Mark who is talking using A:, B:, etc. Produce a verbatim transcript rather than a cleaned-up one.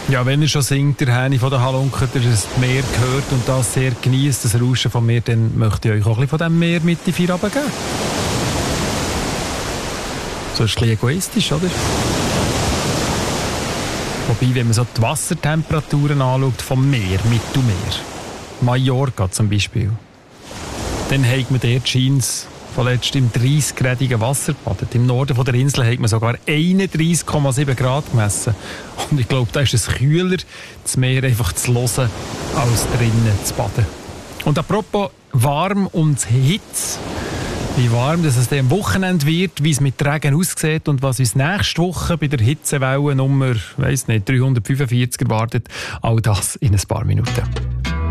A: Ja, wenn er schon singt, der Häni von der Halunken, der das Meer gehört und das sehr genießt, das Rauschen vom Meer, dann möchte ich euch auch ein bisschen von diesem Meer mit in die Vier runtergeben. So ist ein bisschen egoistisch, oder? Wobei, wenn man so die Wassertemperaturen anschaut vom Meer, Mittelmeer, Mallorca zum Beispiel, dann hat man dort scheint's vorletzt im dreißig-gradigen Wasser gebadet. Im Norden von der Insel hat man sogar einunddreißig Komma sieben Grad gemessen. Und ich glaube, da ist es kühler, das Meer einfach zu hören, als drinnen zu baden. Und apropos warm und Hitze, wie warm dass es am Wochenende wird, wie es mit Regen aussieht und was uns nächste Woche bei der Hitzewelle Nummer weiss nicht, dreihundertfünfundvierzig erwartet, all das in ein paar Minuten.